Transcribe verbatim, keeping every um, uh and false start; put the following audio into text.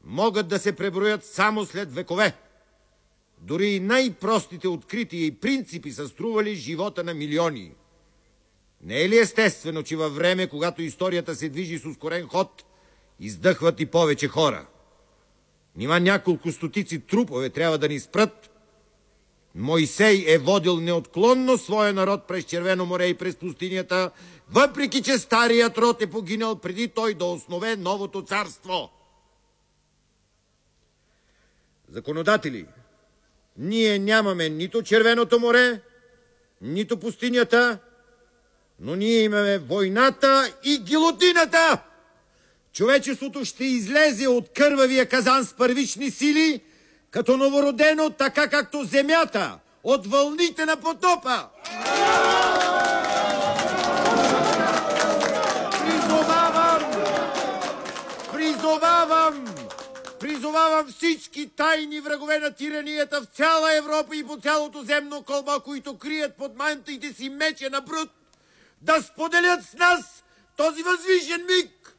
могат да се преброят само след векове. Дори и най-простите открития и принципи са стрували живота на милиони. Не е ли естествено, че във време, когато историята се движи с ускорен ход, издъхват и повече хора? Нима няколко стотици трупове трябва да ни спрат? Мойсей е водил неотклонно своя народ през Червено море и през пустинята, въпреки че старият род е погинал преди той да основе новото царство. Законодатели, ние нямаме нито Червеното море, нито пустинята, но ние имаме войната и гилотината. Човечеството ще излезе от кървавия казан с първични сили, като новородено, така както земята от вълните на потопа. Призовавам, призовавам, призовавам всички тайни врагове на тиранията в цяла Европа и по цялото земно кълбо, които крият под мантиите си меча на Брут, да споделят с нас този възвишен миг.